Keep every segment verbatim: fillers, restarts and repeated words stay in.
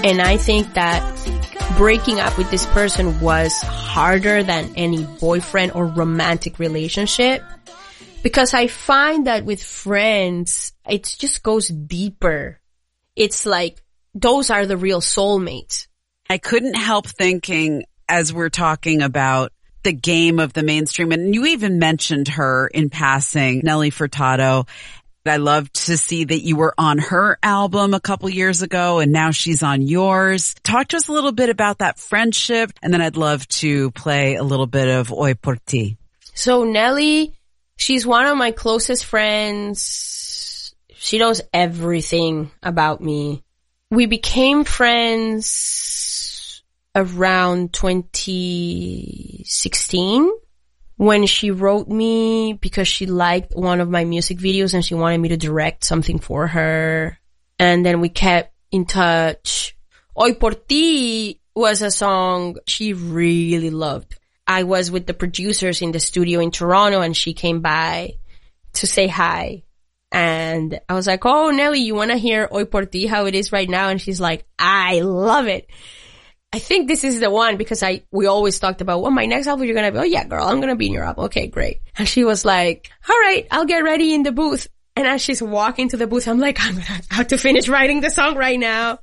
And I think that breaking up with this person was harder than any boyfriend or romantic relationship. Because I find that with friends, it just goes deeper. It's like, those are the real soulmates. I couldn't help thinking as we're talking about the game of the mainstream, and you even mentioned her in passing, Nelly Furtado. I loved to see that you were on her album a couple years ago and now she's on yours. Talk to us a little bit about that friendship, and then I'd love to play a little bit of Hoy Por Ti. So Nelly, she's one of my closest friends. She knows everything about me. We became friends around twenty sixteen. When she wrote me because she liked one of my music videos and she wanted me to direct something for her. And then we kept in touch. Hoy Por Ti was a song she really loved. I was with the producers in the studio in Toronto and she came by to say hi. And I was like, oh, Nelly, you want to hear Hoy Por Ti, how it is right now? And she's like, I love it. I think this is the one because I, we always talked about, well, my next album, you're going to be, oh yeah, girl, I'm going to be in your album. Okay, great. And she was like, all right, I'll get ready in the booth. And as she's walking to the booth, I'm like, I'm going to have to finish writing the song right now.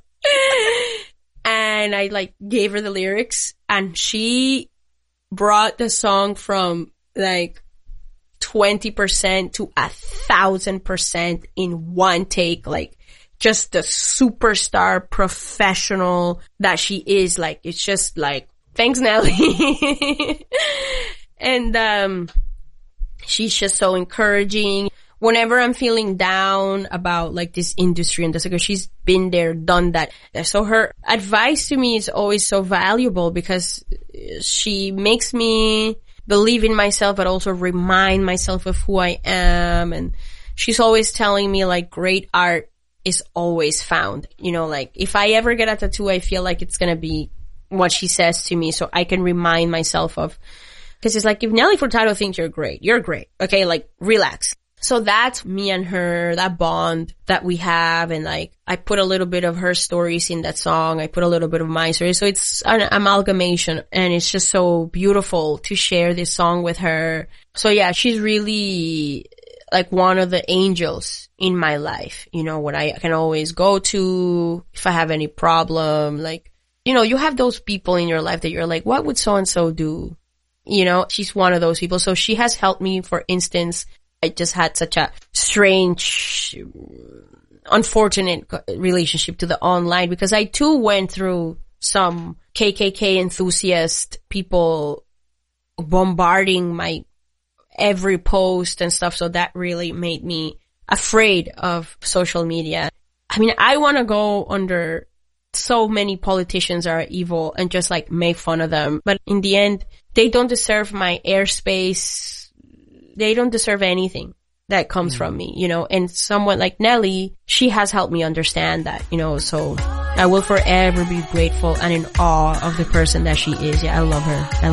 And I like gave her the lyrics and she brought the song from like twenty percent to a thousand percent in one take, like, just the superstar professional that she is. Like, it's just like, thanks, Nelly. And, um, she's just so encouraging. Whenever I'm feeling down about like this industry and this, because she's been there, done that. So her advice to me is always so valuable because she makes me believe in myself, but also remind myself of who I am. And she's always telling me like great art is always found. You know, like if I ever get a tattoo, I feel like it's going to be what she says to me so I can remind myself of, because it's like if Nelly Furtado thinks you're great, you're great. Okay, like relax. So that's me and her, that bond that we have. And like I put a little bit of her stories in that song. I put a little bit of my stories. So it's an amalgamation and it's just so beautiful to share this song with her. So yeah, she's really like one of the angels in my life, you know, what I can always go to if I have any problem. Like, you know, you have those people in your life that you're like, what would so-and-so do? You know, she's one of those people. So she has helped me. For instance, I just had such a strange, unfortunate relationship to the online because I too went through some K K K enthusiast people bombarding my every post and stuff. So that really made me afraid of social media. I mean, I want to go under so many politicians are evil and just like make fun of them. But in the end, they don't deserve my airspace. They don't deserve anything that comes mm-hmm. from me, you know, and someone like Nelly, she has helped me understand that, you know, so I will forever be grateful and in awe of the person that she is. Yeah, I love her. I